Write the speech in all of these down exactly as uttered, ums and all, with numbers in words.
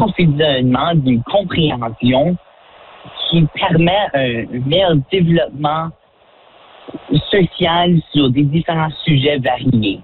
approvisionnement d'une compréhension qui permet un meilleur développement social sur des différents sujets variés.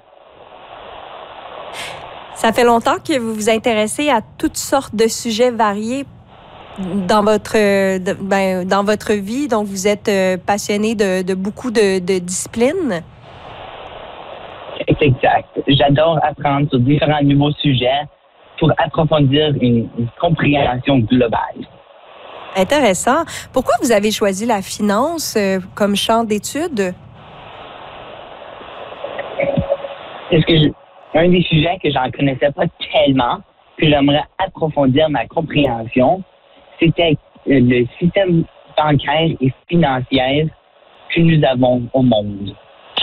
Ça fait longtemps que vous vous intéressez à toutes sortes de sujets variés dans votre, de, ben, dans votre vie. Donc, vous êtes euh, passionné de, de beaucoup de, de disciplines. C'est exact. J'adore apprendre sur différents nouveaux sujets pour approfondir une, une compréhension globale. Intéressant. Pourquoi vous avez choisi la finance euh, comme champ d'études? Est-ce que je, un des sujets que j'en connaissais pas tellement, que j'aimerais approfondir ma compréhension, c'était le système bancaire et financier que nous avons au monde.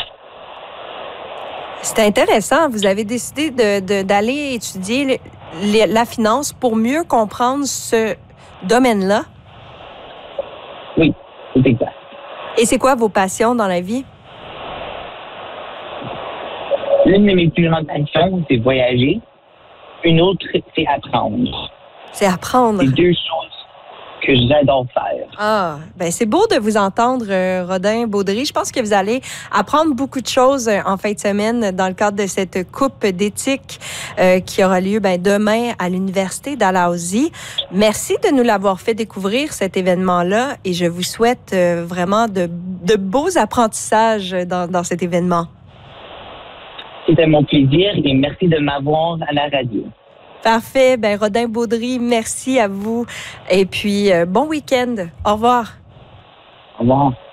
C'est intéressant. Vous avez décidé de, de, d'aller étudier le, le, la finance pour mieux comprendre ce domaine-là? Oui, c'est exact. Et c'est quoi vos passions dans la vie? L'une de mes plus grandes passions, c'est voyager. Une autre, c'est apprendre. C'est apprendre. C'est deux choses que j'adore faire. Ah, ben c'est beau de vous entendre, euh, Rodin Baudry. Je pense que vous allez apprendre beaucoup de choses euh, en fin de semaine dans le cadre de cette coupe d'éthique euh, qui aura lieu ben, demain à l'Université Dalhousie. Merci de nous l'avoir fait découvrir, cet événement-là, et je vous souhaite euh, vraiment de, de beaux apprentissages dans, dans cet événement. C'était mon plaisir et merci de m'avoir à la radio. Parfait. Ben, Rodin Baudry, merci à vous. Et puis, euh, bon week-end. Au revoir. Au revoir.